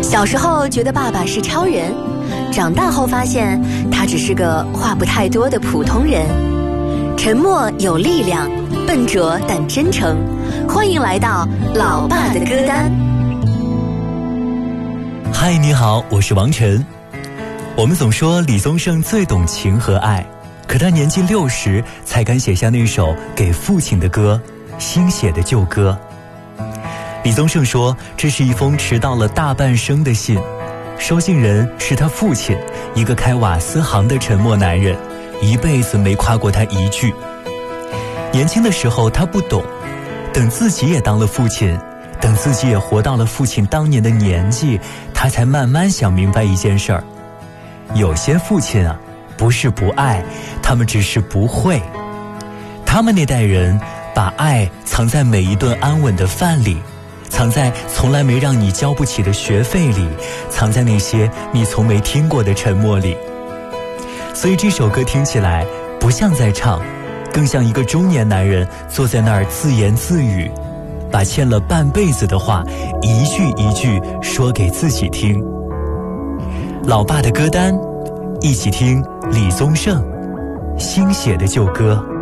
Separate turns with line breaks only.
小时候觉得爸爸是超人，长大后发现他只是个话不太多的普通人。沉默有力量，笨拙但真诚。欢迎来到老爸的歌单。
嗨，你好，我是王晨。我们总说李宗盛最懂情和爱，可他年近60才敢写下那首给父亲的歌，新写的旧歌。李宗盛说，这是一封迟到了大半生的信，收信人是他父亲，一个开瓦斯行的沉默男人，一辈子没夸过他一句。年轻的时候他不懂，等自己也当了父亲，等自己也活到了父亲当年的年纪，他才慢慢想明白一件事儿：有些父亲啊，不是不爱，他们只是不会。他们那代人把爱藏在每一顿安稳的饭里，藏在从来没让你交不起的学费里，藏在那些你从没听过的沉默里。所以这首歌听起来不像在唱，更像一个中年男人坐在那儿自言自语，把欠了半辈子的话一句一句说给自己听。老爸的歌单，一起听李宗盛新写的旧歌。